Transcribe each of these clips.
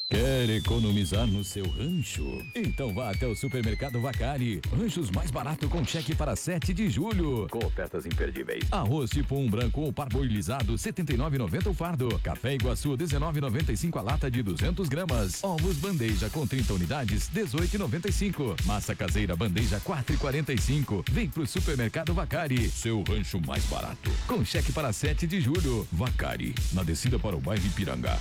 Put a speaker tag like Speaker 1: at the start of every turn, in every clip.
Speaker 1: Quer economizar no seu rancho? Então vá até o Supermercado Vacari. Ranchos mais barato com cheque para 7 de julho. Com ofertas imperdíveis. Arroz tipo 1 branco ou parboilizado, R$ 79,90 o fardo. Café Iguaçu, R$ 19,95 a lata de 200 gramas. Ovos bandeja com 30 unidades, R$ 18,95. Massa caseira bandeja, R$ 4,45. Vem pro Supermercado Vacari. Seu rancho mais barato. Com cheque para 7 de julho. Vacari, na descida para o bairro Ipiranga.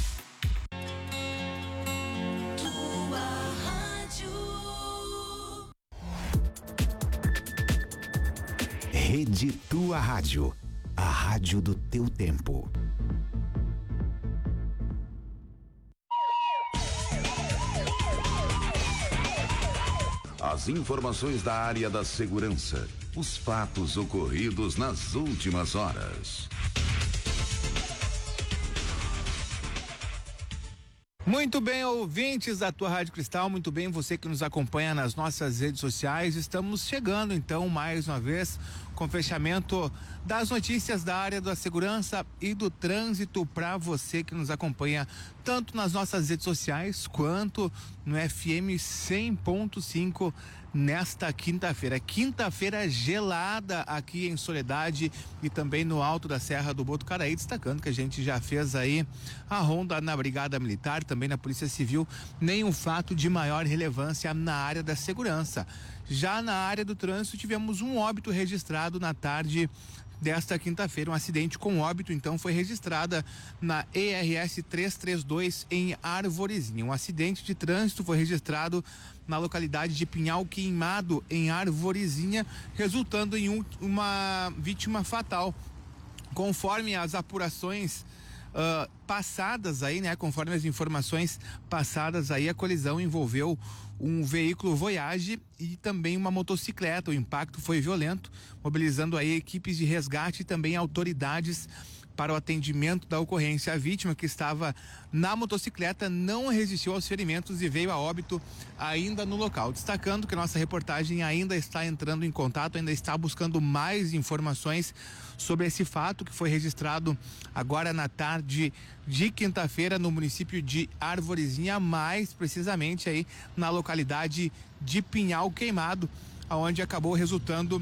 Speaker 2: Rede Tua Rádio, a rádio do teu tempo.
Speaker 3: As informações da área da segurança, os fatos ocorridos nas últimas horas.
Speaker 4: Muito bem, ouvintes da Tua Rádio Cristal, muito bem, você que nos acompanha nas nossas redes sociais, estamos chegando então mais uma vez com o fechamento das notícias da área da segurança e do trânsito para você que nos acompanha tanto nas nossas redes sociais quanto no FM 100.5 nesta quinta-feira gelada aqui em Soledade e também no alto da Serra do Botucaraí, destacando que a gente já fez aí a ronda na Brigada Militar, também na Polícia Civil, nenhum fato de maior relevância na área da segurança. Já na área do trânsito tivemos um óbito registrado na tarde desta quinta-feira, um acidente com óbito, então foi registrada na ERS 332 em Arvorezinha. Um acidente de trânsito foi registrado na localidade de Pinhal Queimado, em Arvorezinha, resultando em uma vítima fatal. Conforme as apurações passadas aí, né? Conforme as informações passadas aí, a colisão envolveu um veículo Voyage e também uma motocicleta. O impacto foi violento, mobilizando aí equipes de resgate e também autoridades para o atendimento da ocorrência. A vítima, que estava na motocicleta, não resistiu aos ferimentos e veio a óbito ainda no local. Destacando que a nossa reportagem ainda está entrando em contato, ainda está buscando mais informações sobre esse fato que foi registrado agora na tarde de quinta-feira no município de Arvorezinha, mais precisamente aí na localidade de Pinhal Queimado, onde acabou resultando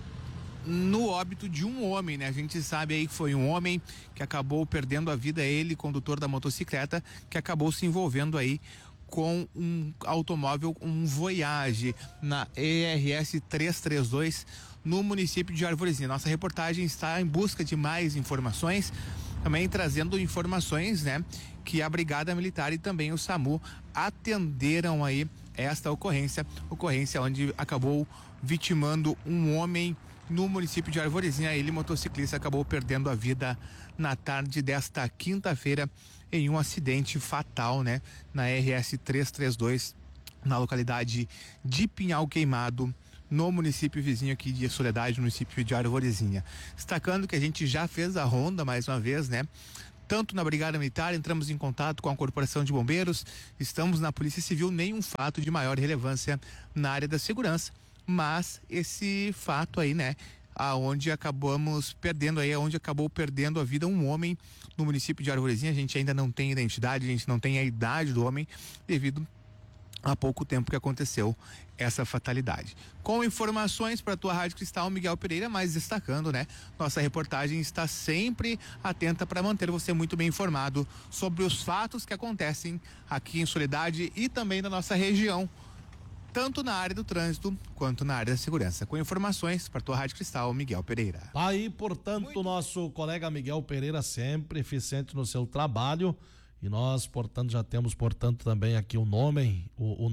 Speaker 4: no óbito de um homem, né? A gente sabe aí que foi um homem que acabou perdendo a vida, ele, condutor da motocicleta, que acabou se envolvendo aí com um automóvel, um Voyage, na ERS 332, no município de Arvorezinha. Nossa reportagem está em busca de mais informações, também trazendo informações, né? Que a Brigada Militar e também o SAMU atenderam aí esta ocorrência onde acabou vitimando um homem no município de Arvorezinha. Ele, motociclista, acabou perdendo a vida na tarde desta quinta-feira em um acidente fatal, né? Na RS 332, na localidade de Pinhal Queimado, no município vizinho aqui de Soledade, no município de Arvorezinha. Destacando que a gente já fez a ronda mais uma vez, né? Tanto na Brigada Militar, entramos em contato com a Corporação de Bombeiros, estamos na Polícia Civil, nenhum fato de maior relevância na área da segurança. Mas esse fato aí, né, aonde acabamos perdendo aí, aonde acabou perdendo a vida um homem no município de Arvorezinha. A gente ainda não tem identidade, a gente não tem a idade do homem, devido há pouco tempo que aconteceu essa fatalidade. Com informações para a Tua Rádio Cristal, Miguel Pereira, mas destacando, né, nossa reportagem está sempre atenta para manter você muito bem informado sobre os fatos que acontecem aqui em Soledade e também na nossa região, tanto na área do trânsito quanto na área da segurança. Com informações para a Tua Rádio Cristal, Miguel Pereira.
Speaker 5: Tá aí, portanto, nosso colega Miguel Pereira, sempre eficiente no seu trabalho, e nós, portanto, já temos, portanto, também aqui o nome,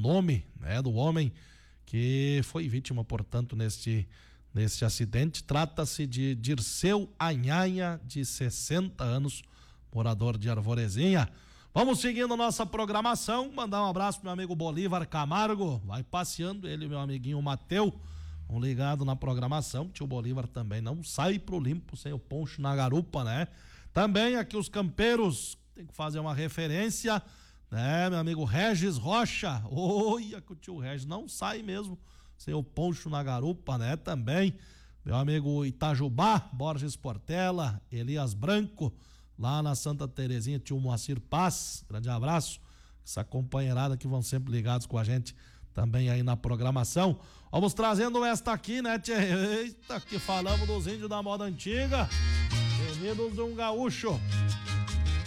Speaker 5: né, do homem que foi vítima, portanto, neste acidente. Trata-se de Dirceu Anhanha, de 60 anos, morador de Arvorezinha. Vamos seguindo nossa programação, mandar um abraço pro meu amigo Bolívar Camargo, vai passeando, ele e meu amiguinho Mateu, um ligado na programação. Tio Bolívar também não sai pro limpo sem o poncho na garupa, né? Também aqui os campeiros, tem que fazer uma referência, né? Meu amigo Regis Rocha, olha que o tio Regis não sai mesmo sem o poncho na garupa, né? Também meu amigo Itajubá, Borges Portela, Elias Branco, lá na Santa Terezinha, tio Moacir Paz, grande abraço. essa companheirada que vão sempre ligados com a gente também aí na programação. Vamos trazendo esta aqui, né, tchê? Eita, que falamos dos índios da moda antiga, Unidos de um Gaúcho.